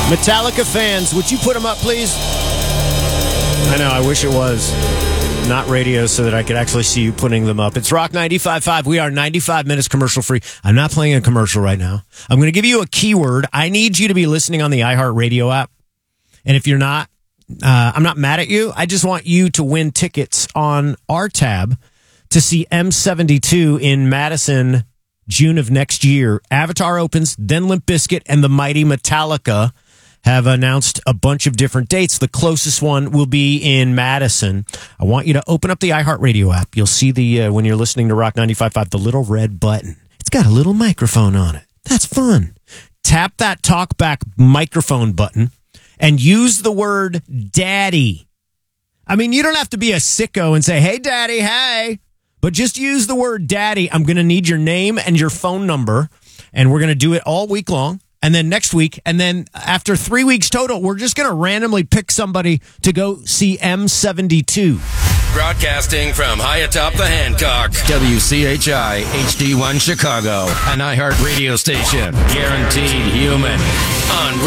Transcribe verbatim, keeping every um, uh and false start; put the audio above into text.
Metallica fans, would you put them up, please? I know, I wish it was not radio so that I could actually see you putting them up. It's Rock ninety-five point five. We are ninety-five minutes commercial free. I'm not playing a commercial right now. I'm going to give you a keyword. I need you to be listening on the iHeartRadio app. And if you're not, uh, I'm not mad at you. I just want you to win tickets on our tab to see M seventy-two in Madison, June of next year. Avatar opens, then Limp Bizkit and the mighty Metallica have announced a bunch of different dates. The closest one will be in Madison. I want you to open up the iHeartRadio app. You'll see the uh, when you're listening to Rock ninety-five point five, the little red button. It's got a little microphone on it. That's fun. Tap that talkback microphone button and use the word daddy. I mean, you don't have to be a sicko and say, hey, daddy, hey. But just use the word daddy. I'm going to need your name and your phone number, and we're going to do it all week long. And then next week, and then after three weeks total, we're just going to randomly pick somebody to go see M seventy-two. Broadcasting from high atop the Hancock. W C H I H D one Chicago, an iHeart radio station. Guaranteed human. On